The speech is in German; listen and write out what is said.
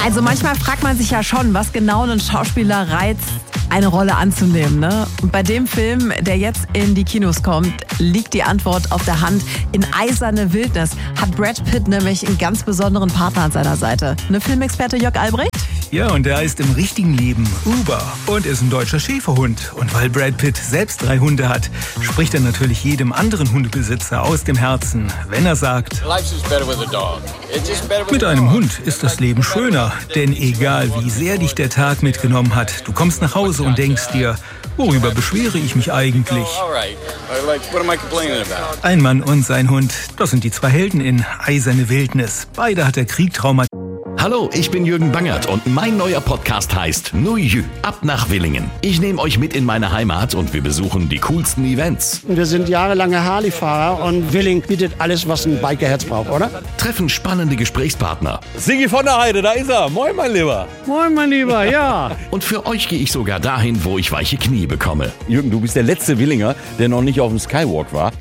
Also manchmal fragt man sich ja schon, was genau einen Schauspieler reizt, eine Rolle anzunehmen, ne? Und bei dem Film, der jetzt in die Kinos kommt, liegt die Antwort auf der Hand. In Eiserne Wildnis hat Brad Pitt nämlich einen ganz besonderen Partner an seiner Seite. Ne, Filmexperte Jörg Albrecht? Ja, und der heißt im richtigen Leben Uber und ist ein deutscher Schäferhund. Und weil Brad Pitt selbst 3 Hunde hat, spricht er natürlich jedem anderen Hundebesitzer aus dem Herzen, wenn er sagt: Mit einem Hund ist das Leben schöner, denn egal wie sehr dich der Tag mitgenommen hat, du kommst nach Hause und denkst dir, worüber beschwere ich mich eigentlich? Ein Mann und sein Hund, das sind die 2 Helden in Eiserne Wildnis. Beide hat der Krieg traumatisiert. Hallo, ich bin Jürgen Bangert und mein neuer Podcast heißt New You, ab nach Willingen. Ich nehme euch mit in meine Heimat und wir besuchen die coolsten Events. Wir sind jahrelange Harley-Fahrer und Willingen bietet alles, was ein Bikerherz braucht, oder? Treffen spannende Gesprächspartner. Sigi von der Heide, da ist er. Moin, mein Lieber. Moin, mein Lieber, ja. Und für euch gehe ich sogar dahin, wo ich weiche Knie bekomme. Jürgen, du bist der letzte Willinger, der noch nicht auf dem Skywalk war.